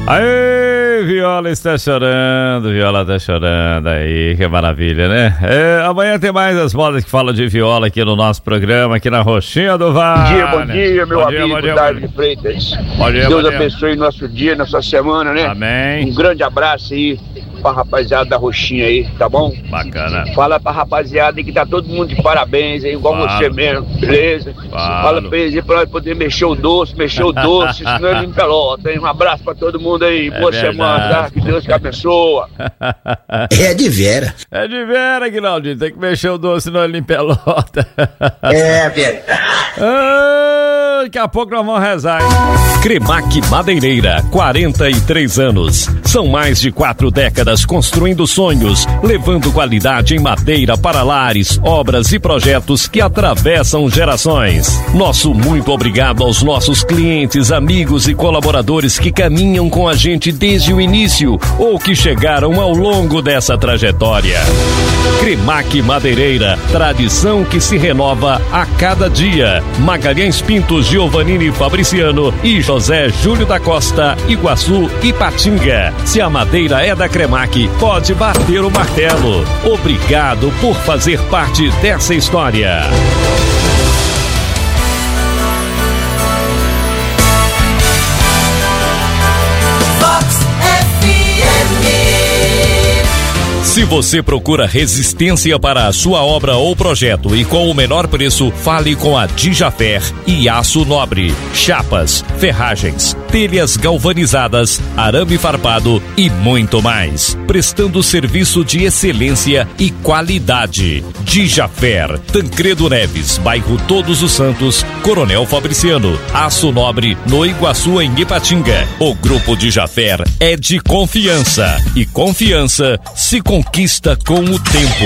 Aê, Viola está chorando, Viola tá chorando aí, que maravilha, né? Amanhã tem mais as modas que falam de Viola aqui no nosso programa, aqui na Roxinha do Vale. Bom dia, meu amigo Dário de Freitas. Bom dia, Deus abençoe nosso dia, nossa semana, né? Amém. Um grande abraço aí pra rapaziada da Roxinha aí, tá bom? Bacana. Fala pra rapaziada aí que tá todo mundo de parabéns aí, igual você mesmo, beleza? Fala pra eles aí pra nós poder mexer o doce, senão ele em pelota, hein? Um abraço pra todo mundo aí, boa semana, tá? Que Deus te abençoa. É de Vera. É de Vera, Guinaldinho, tem que mexer o doce, senão ele em pelota. É verdade. Daqui a pouco nós vamos rezar, hein? Cremac Madeireira, 43 anos. São mais de 4 décadas construindo sonhos, levando qualidade em madeira para lares, obras e projetos que atravessam gerações. Nosso muito obrigado aos nossos clientes, amigos e colaboradores que caminham com a gente desde o início ou que chegaram ao longo dessa trajetória. Cremac Madeireira, tradição que se renova a cada dia. Magalhães Pinto, Giovannini Fabriciano e José Júlio da Costa, Iguaçu e Patinga. Se a madeira é da Cremac, pode bater o martelo. Obrigado por fazer parte dessa história. Se você procura resistência para a sua obra ou projeto e com o menor preço, fale com a Dijafer e Aço Nobre. Chapas, ferragens, telhas galvanizadas, arame farpado e muito mais. Prestando serviço de excelência e qualidade. Dijafer, Tancredo Neves, bairro Todos os Santos, Coronel Fabriciano. Aço Nobre, no Iguaçu, em Ipatinga. O Grupo Dijafer é de confiança. E confiança se conquista com o tempo.